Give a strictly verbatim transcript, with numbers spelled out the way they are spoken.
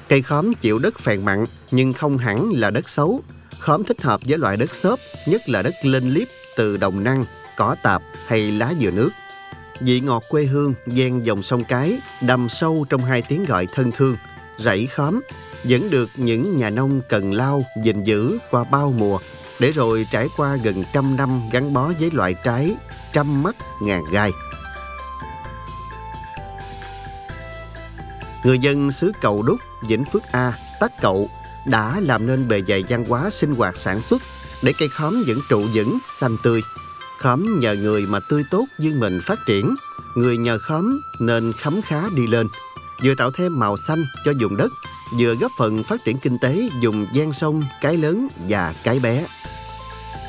Cây khóm chịu đất phèn mặn nhưng không hẳn là đất xấu. Khóm thích hợp với loại đất xốp, nhất là đất lên liếp từ đồng năng, cỏ tạp hay lá dừa nước. Vị ngọt quê hương ven dòng sông Cái đầm sâu trong hai tiếng gọi thân thương, rẫy khóm, vẫn được những nhà nông cần lao, gìn giữ qua bao mùa, để rồi trải qua gần trăm năm gắn bó với loại trái trăm mắt ngàn gai. Người dân xứ Cầu Đúc, Vĩnh Phước A, Tắc Cậu đã làm nên bề dày văn hóa sinh hoạt sản xuất để cây khóm vẫn trụ vững, xanh tươi. Khóm nhờ người mà tươi tốt dương mình phát triển, người nhờ khóm nên khấm khá đi lên, vừa tạo thêm màu xanh cho vùng đất, vừa góp phần phát triển kinh tế vùng ven sông Cái Lớn và Cái Bé.